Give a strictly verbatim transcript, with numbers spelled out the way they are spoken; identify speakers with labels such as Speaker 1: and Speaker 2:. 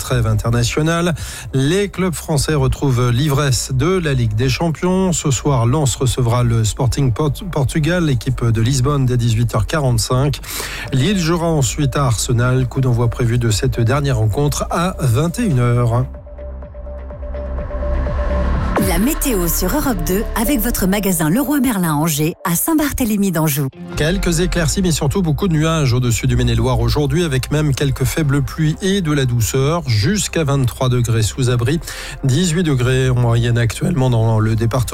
Speaker 1: trêve internationale. Les clubs français retrouvent l'ivresse de la Ligue des Champions. Ce soir, Lens recevra le Sporting Port- Portugal, l'équipe de Lisbonne dès dix-huit heures quarante-cinq. Lille jouera ensuite à Arsenal. Coup d'envoi prévu de cette dernière rencontre à vingt et une heures.
Speaker 2: La météo sur Europe deux avec votre magasin Leroy Merlin Angers à Saint-Barthélemy d'Anjou.
Speaker 1: Quelques éclaircies mais surtout beaucoup de nuages au-dessus du Maine-et-Loire aujourd'hui avec même quelques faibles pluies et de la douceur jusqu'à vingt-trois degrés sous abri, dix-huit degrés en moyenne actuellement dans le département.